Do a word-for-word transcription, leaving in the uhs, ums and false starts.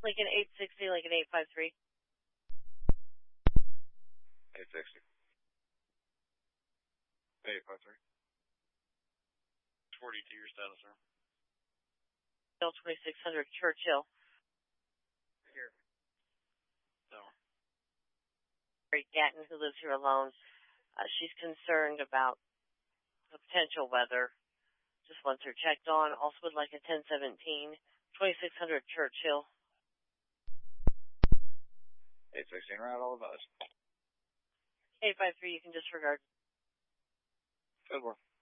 Lincoln eight sixty, Lincoln eight five three. eight sixty. eight five three. forty-two, your status, sir. twenty-six hundred Churchill. Here. So. Mary Gatton, who lives here alone, uh, she's concerned about the potential weather. Just wants her checked on. Also would like a ten seventeen, twenty-six hundred Churchill. eight sixteen, right, all of us. eight five three, you can disregard. Good work.